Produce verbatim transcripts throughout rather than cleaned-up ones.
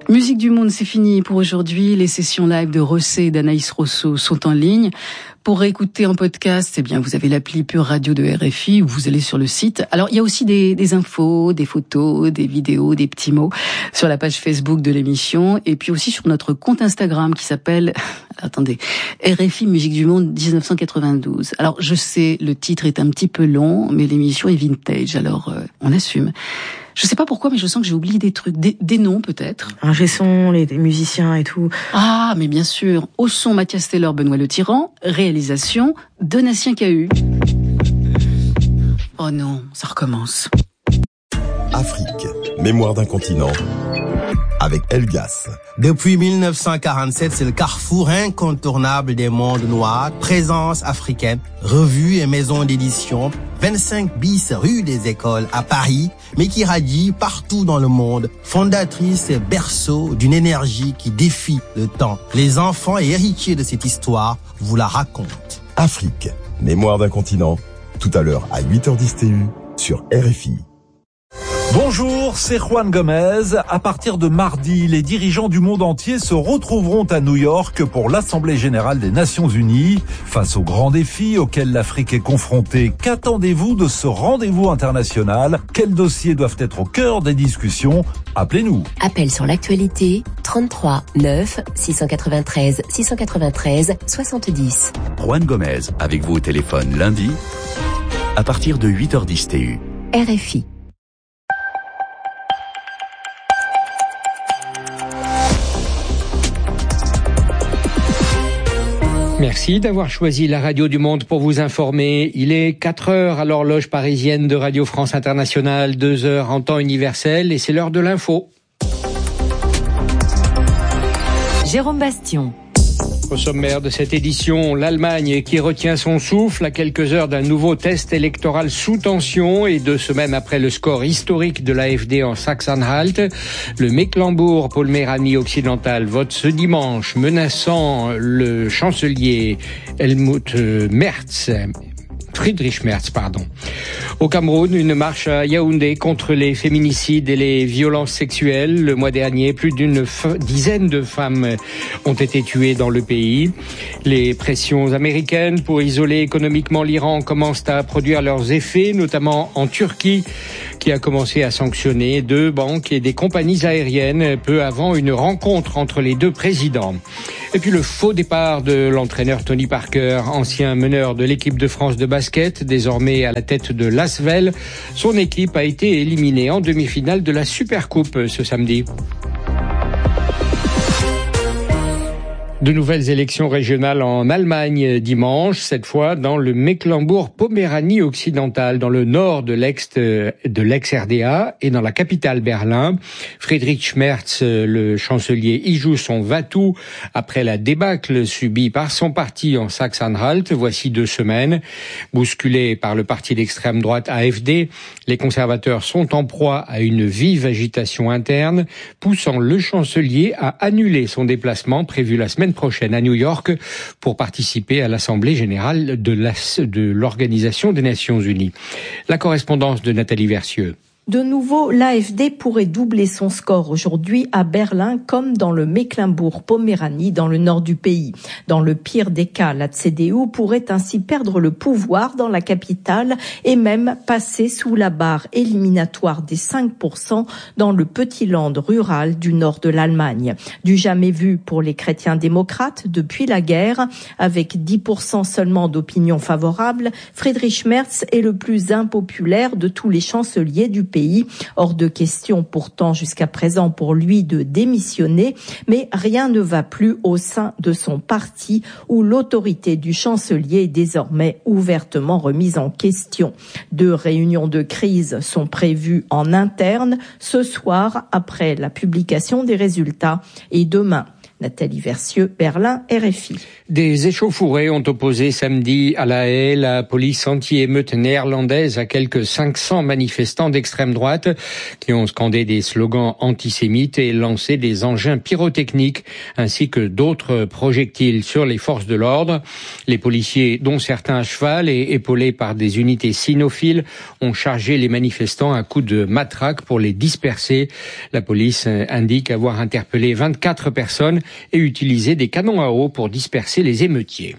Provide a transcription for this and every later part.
Musique du Monde, c'est fini pour aujourd'hui. Les sessions live de Rossé et d'Anaïs Rosso sont en ligne. Pour réécouter en podcast, eh bien, vous avez l'appli Pure Radio de R F I ou vous allez sur le site. Alors, il y a aussi des, des infos, des photos, des vidéos, des petits mots sur la page Facebook de l'émission et puis aussi sur notre compte Instagram qui s'appelle, attendez, R F I Musique du Monde dix-neuf cent quatre-vingt-douze. Alors, je sais, le titre est un petit peu long, mais l'émission est vintage, alors euh, on assume. Je sais pas pourquoi, mais je sens que j'ai oublié des trucs, des, des noms peut-être. Ingé son, les, les musiciens et tout. Ah, mais bien sûr. Au son, Mathias Taylor, Benoît Le Tyran. Réalisation, Donatien Cahu. Oh non, ça recommence. Afrique, mémoire d'un continent. Avec Elgas. Depuis dix-neuf cent quarante-sept, c'est le carrefour incontournable des mondes noirs. Présence africaine, revue et maison d'édition. vingt-cinq bis rue des Écoles à Paris, mais qui radie partout dans le monde. Fondatrice et berceau d'une énergie qui défie le temps. Les enfants et héritiers de cette histoire vous la racontent. Afrique, mémoire d'un continent. Tout à l'heure à huit heures dix T U sur R F I. Bonjour, c'est Juan Gomez. À partir de mardi, les dirigeants du monde entier se retrouveront à New York pour l'Assemblée générale des Nations unies. Face aux grands défis auxquels l'Afrique est confrontée, qu'attendez-vous de ce rendez-vous international? Quels dossiers doivent être au cœur des discussions? Appelez-nous. Appel sur l'actualité, trente-trois neuf six cent quatre-vingt-treize six cent quatre-vingt-treize soixante-dix. Juan Gomez, avec vous au téléphone lundi, à partir de huit heures dix T U. R F I. Merci d'avoir choisi la Radio du Monde pour vous informer. Il est quatre heures à l'horloge parisienne de Radio France Internationale, deux heures en temps universel et c'est l'heure de l'info. Jérôme Bastion. Au sommaire de cette édition, l'Allemagne qui retient son souffle à quelques heures d'un nouveau test électoral sous tension et deux semaines après le score historique de l'A F D en Saxe-Anhalt. Le Mecklembourg-Poméranie occidental vote ce dimanche, menaçant le chancelier Helmut Merz. Friedrich Merz, pardon. Au Cameroun, une marche à Yaoundé contre les féminicides et les violences sexuelles. Le mois dernier, plus d'une f- dizaine de femmes ont été tuées dans le pays. Les pressions américaines pour isoler économiquement l'Iran commencent à produire leurs effets, notamment en Turquie, qui a commencé à sanctionner deux banques et des compagnies aériennes peu avant une rencontre entre les deux présidents. Et puis le faux départ de l'entraîneur Tony Parker, ancien meneur de l'équipe de France de basket, désormais à la tête de l'Asvel. Son équipe a été éliminée en demi-finale de la Supercoupe ce samedi. De nouvelles élections régionales en Allemagne dimanche, cette fois dans le Mecklembourg-Poméranie occidental, dans le nord de l'ex de l'ex-R D A et dans la capitale Berlin. Friedrich Merz, le chancelier, y joue son va-tout après la débâcle subie par son parti en Saxe-Anhalt, voici deux semaines. Bousculés par le parti d'extrême droite A F D, les conservateurs sont en proie à une vive agitation interne, poussant le chancelier à annuler son déplacement prévu la semaine prochaine à New York pour participer à l'Assemblée générale de, la, de l'Organisation des Nations Unies. La correspondance de Nathalie Versieux. De nouveau, l'A F D pourrait doubler son score aujourd'hui à Berlin comme dans le Mecklembourg-Poméranie dans le nord du pays. Dans le pire des cas, la C D U pourrait ainsi perdre le pouvoir dans la capitale et même passer sous la barre éliminatoire des cinq pour cent dans le petit land rural du nord de l'Allemagne. Du jamais vu pour les chrétiens démocrates depuis la guerre. Avec dix pour cent seulement d'opinion favorable, Friedrich Merz est le plus impopulaire de tous les chanceliers du pays. Hors de question pourtant jusqu'à présent pour lui de démissionner, mais rien ne va plus au sein de son parti où l'autorité du chancelier est désormais ouvertement remise en question. Deux réunions de crise sont prévues en interne ce soir après la publication des résultats et demain. Nathalie Versieux, Berlin, R F I. Des échauffourées ont opposé samedi à La Haye la police anti-émeute néerlandaise à quelques cinq cents manifestants d'extrême droite qui ont scandé des slogans antisémites et lancé des engins pyrotechniques ainsi que d'autres projectiles sur les forces de l'ordre. Les policiers, dont certains à cheval et épaulés par des unités cynophiles, ont chargé les manifestants à coups de matraque pour les disperser. La police indique avoir interpellé vingt-quatre personnes et utilisé des canons à eau pour disperser les émeutiers.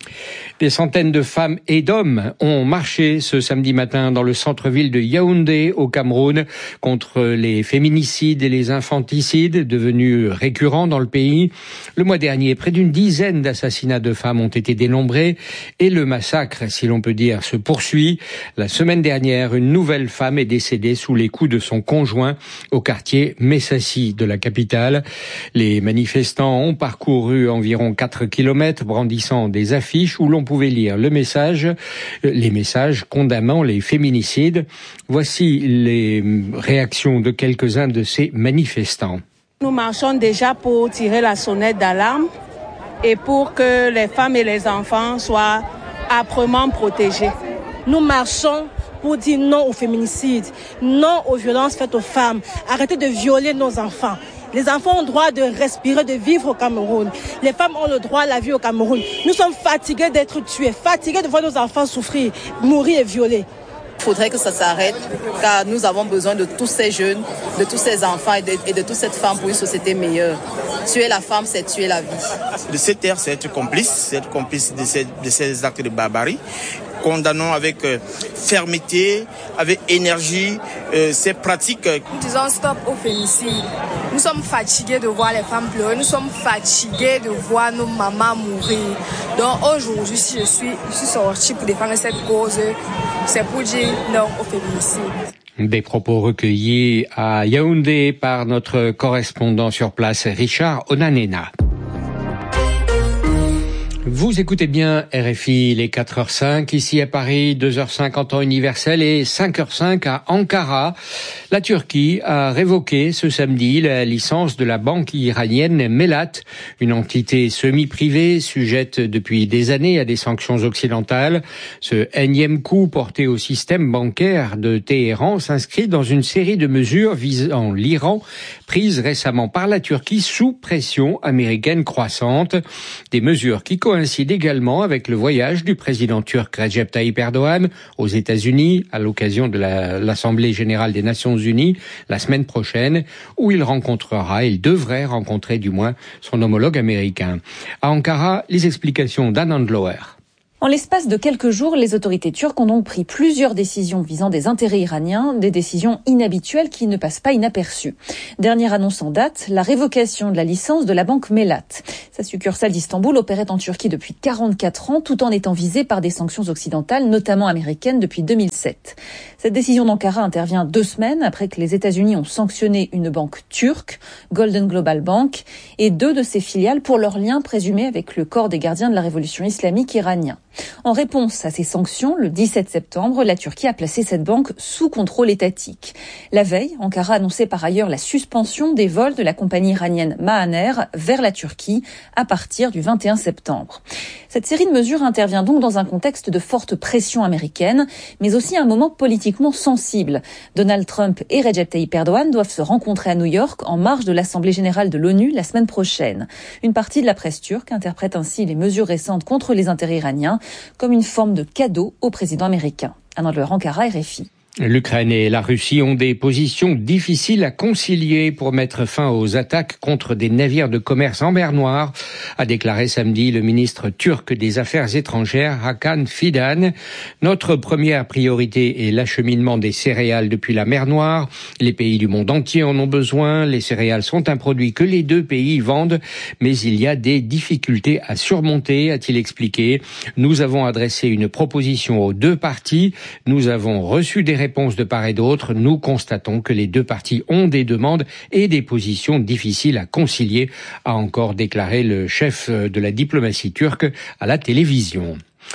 Des centaines de femmes et d'hommes ont marché ce samedi matin dans le centre-ville de Yaoundé, au Cameroun, contre les féminicides et les infanticides devenus récurrents dans le pays. Le mois dernier, près d'une dizaine d'assassinats de femmes ont été dénombrés et le massacre, si l'on peut dire, se poursuit. La semaine dernière, une nouvelle femme est décédée sous les coups de son conjoint au quartier Messassi de la capitale. Les manifestants ont parcouru environ quatre kilomètres, brandissant des affiches où l'on pouvait lire le message, les messages condamnant les féminicides. Voici les réactions de quelques-uns de ces manifestants. Nous marchons déjà pour tirer la sonnette d'alarme et pour que les femmes et les enfants soient âprement protégés. Nous marchons pour dire non au féminicide, non aux violences faites aux femmes. Arrêtez de violer nos enfants. Les enfants ont le droit de respirer, de vivre au Cameroun. Les femmes ont le droit à la vie au Cameroun. Nous sommes fatigués d'être tués, fatigués de voir nos enfants souffrir, mourir et violer. Il faudrait que ça s'arrête, car nous avons besoin de tous ces jeunes, de tous ces enfants et de, et de toute cette femme pour une société meilleure. Tuer la femme, c'est tuer la vie. De cette terre, c'est être complice, c'est être complice de ces, de ces actes de barbarie. Condamnons avec euh, fermeté, avec énergie euh, ces pratiques. Nous disons stop au féminicide. Nous sommes fatigués de voir les femmes pleurer, nous sommes fatigués de voir nos mamans mourir. Donc aujourd'hui, si je suis, je suis sortie pour défendre cette cause, c'est pour dire non au féminicide. Des propos recueillis à Yaoundé par notre correspondant sur place, Richard Onanena. Vous écoutez bien R F I, les quatre heures cinq, ici à Paris, deux heures cinq en temps universel et cinq heures cinq à Ankara. La Turquie a révoqué ce samedi la licence de la banque iranienne Melat, une entité semi-privée sujette depuis des années à des sanctions occidentales. Ce énième coup porté au système bancaire de Téhéran s'inscrit dans une série de mesures visant l'Iran, prises récemment par la Turquie sous pression américaine croissante. Des mesures qui coïncident également avec le voyage du président turc Recep Tayyip Erdogan aux États-Unis à l'occasion de la, l'Assemblée générale des Nations unies la semaine prochaine, où il rencontrera, il devrait rencontrer du moins, son homologue américain. À Ankara, les explications d'Anand Loer. En l'espace de quelques jours, les autorités turques ont donc pris plusieurs décisions visant des intérêts iraniens, des décisions inhabituelles qui ne passent pas inaperçues. Dernière annonce en date, la révocation de la licence de la banque Melat. Sa succursale d'Istanbul opérait en Turquie depuis quarante-quatre ans, tout en étant visée par des sanctions occidentales, notamment américaines, depuis deux mille sept. Cette décision d'Ankara intervient deux semaines après que les États-Unis ont sanctionné une banque turque, Golden Global Bank, et deux de ses filiales pour leurs liens présumés avec le corps des gardiens de la révolution islamique iranien. En réponse à ces sanctions, le dix-sept septembre, la Turquie a placé cette banque sous contrôle étatique. La veille, Ankara annonçait par ailleurs la suspension des vols de la compagnie iranienne Mahaner vers la Turquie à partir du vingt et un septembre. Cette série de mesures intervient donc dans un contexte de forte pression américaine, mais aussi un moment politiquement sensible. Donald Trump et Recep Tayyip Erdogan doivent se rencontrer à New York en marge de l'Assemblée générale de l'ONU la semaine prochaine. Une partie de la presse turque interprète ainsi les mesures récentes contre les intérêts iraniens comme une forme de cadeau au président américain. Anand Loer, Ankara, R F I. L'Ukraine et la Russie ont des positions difficiles à concilier pour mettre fin aux attaques contre des navires de commerce en mer Noire, a déclaré samedi le ministre turc des Affaires étrangères Hakan Fidan. Notre première priorité est l'acheminement des céréales depuis la mer Noire. Les pays du monde entier en ont besoin. Les céréales sont un produit que les deux pays vendent, mais il y a des difficultés à surmonter, a-t-il expliqué. Nous avons adressé une proposition aux deux parties. Nous avons reçu des réponses de part et d'autre. Nous constatons que les deux parties ont des demandes et des positions difficiles à concilier, a encore déclaré le chef de la diplomatie turque à la télévision.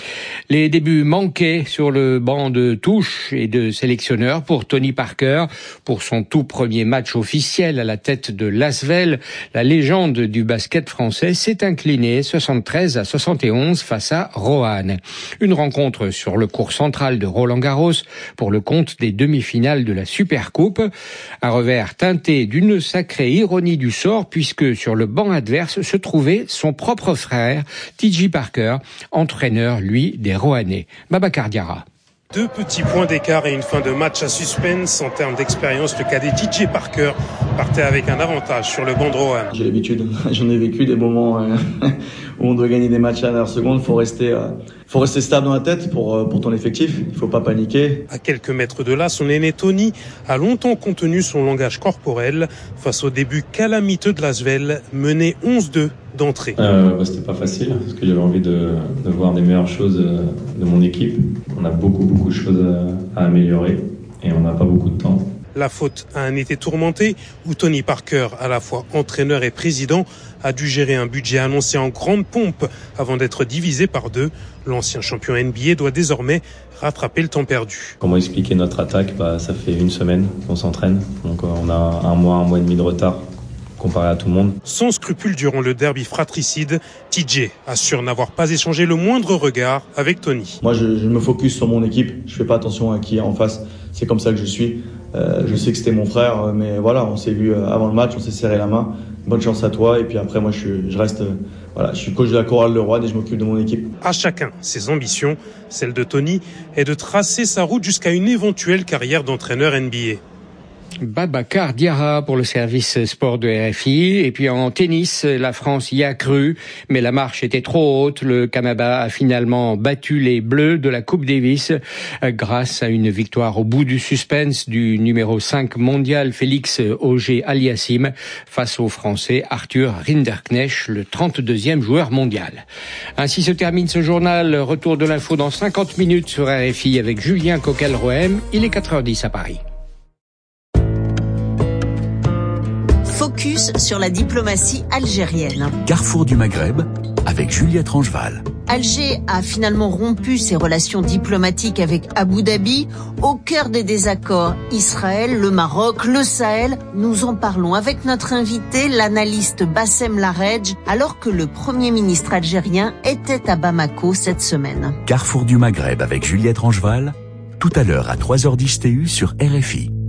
Les débuts manquaient sur le banc de touche et de sélectionneur pour Tony Parker. Pour son tout premier match officiel à la tête de l'Asvel, la légende du basket français s'est inclinée soixante-treize à soixante et onze face à Roanne. Une rencontre sur le court central de Roland-Garros pour le compte des demi-finales de la Supercoupe. Un revers teinté d'une sacrée ironie du sort puisque sur le banc adverse se trouvait son propre frère, T J Parker, entraîneur, lui, des Roannais. Babacar Diarra. Deux petits points d'écart et une fin de match à suspense. En termes d'expérience, le cadet T J Parker partait avec un avantage sur le banc de Roanne. J'ai l'habitude, j'en ai vécu des moments euh, où on doit gagner des matchs à la dernière seconde. Il faut rester, euh, faut rester stable dans la tête pour, euh, pour ton effectif. Il ne faut pas paniquer. À quelques mètres de là, son aîné Tony a longtemps contenu son langage corporel face au début calamiteux de l'Asvel, mené onze deux d'entrée. Euh, bah, c'était pas facile parce que j'avais envie de, de voir des meilleures choses de mon équipe. On a beaucoup beaucoup de choses à, à améliorer et on n'a pas beaucoup de temps. La faute à un été tourmenté où Tony Parker, à la fois entraîneur et président, a dû gérer un budget annoncé en grande pompe avant d'être divisé par deux. L'ancien champion N B A doit désormais rattraper le temps perdu. Comment expliquer notre attaque ? Bah, ça fait une semaine qu'on s'entraîne, donc on a un mois, un mois et demi de retard comparé à tout le monde. Sans scrupule durant le derby fratricide, T J assure n'avoir pas échangé le moindre regard avec Tony. Moi, je, je me focus sur mon équipe. Je fais pas attention à qui est en face. C'est comme ça que je suis. Euh, je sais que c'était mon frère, mais voilà, on s'est vu avant le match, on s'est serré la main. Bonne chance à toi. Et puis après, moi, je, je reste, voilà, je suis coach de la chorale de Roanne et je m'occupe de mon équipe. À chacun ses ambitions. Celle de Tony est de tracer sa route jusqu'à une éventuelle carrière d'entraîneur N B A. Babacar Diarra pour le service sport de R F I. Et puis en tennis, la France y a cru, mais la marche était trop haute. Le Canada a finalement battu les Bleus de la Coupe Davis grâce à une victoire au bout du suspense du numéro cinq mondial Félix Auger-Aliassime face au Français Arthur Rinderknecht, le trente-deuxième joueur mondial. Ainsi se termine ce journal. Retour de l'info dans cinquante minutes sur R F I avec Julien Coquel-Rohem. Il est quatre heures dix à Paris. Focus sur la diplomatie algérienne. Carrefour du Maghreb avec Juliette Rangeval. Alger a finalement rompu ses relations diplomatiques avec Abu Dhabi. Au cœur des désaccords, Israël, le Maroc, le Sahel. Nous en parlons avec notre invité, l'analyste Bassem Laredj, alors que le Premier ministre algérien était à Bamako cette semaine. Carrefour du Maghreb avec Juliette Rangeval, tout à l'heure à trois heures dix T U sur R F I.